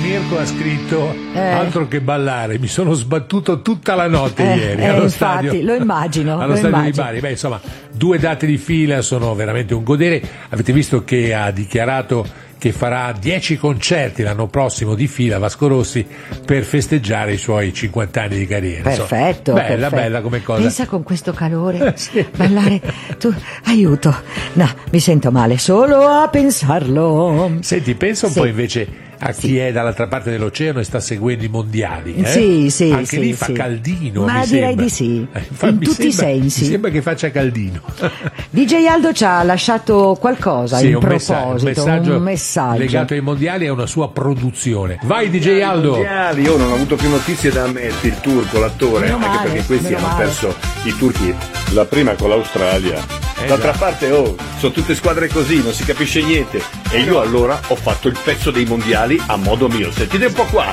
Mirko ha scritto altro che ballare, mi sono sbattuto tutta la notte ieri allo infatti, stadio. lo immagino. Allo stadio di Bari. Beh, insomma, 2 date di fila sono veramente un godere. Avete visto che ha dichiarato che farà 10 concerti l'anno prossimo di fila, Vasco Rossi, per festeggiare i suoi 50 anni di carriera. Perfetto. Bella, perfetto. Bella come cosa. Pensa con questo calore, Sì. ballare, aiuto, no, mi sento male solo a pensarlo. Senti, pensa un Sì. po' invece a chi è dall'altra parte dell'oceano e sta seguendo i mondiali. Sì, Anche sì, lì fa sì. caldino. Ma mi direi sembra. di sì, Infatti, in mi tutti i sembra- sensi. Mi sembra che faccia caldino. DJ Aldo ci ha lasciato qualcosa Sì, in un proposito, un messaggio legato ai mondiali e a una sua produzione. Vai DJ Aldo. Mondiali, io non ho avuto più notizie da Messi, il turco, l'attore, Meno anche male, perché questi meno hanno male. perso i turchi la prima con l'Australia. D'altra parte, sono tutte squadre così, non si capisce niente. E io allora ho fatto il pezzo dei mondiali a modo mio. Sentite un po' qua.